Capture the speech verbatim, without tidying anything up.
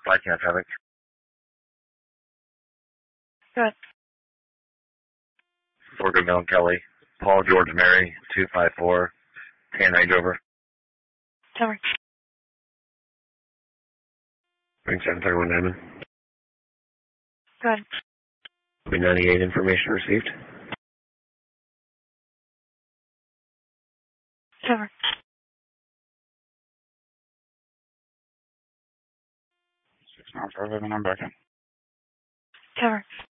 Bycast traffic. Good. Fort Goodville, Kelly. Paul George Mary, two five four, ten Range over. Cover. Ring seven thirty-one Diamond. Good. B ninety-eight information received. Cover. six nine five, I'm back in. Cover.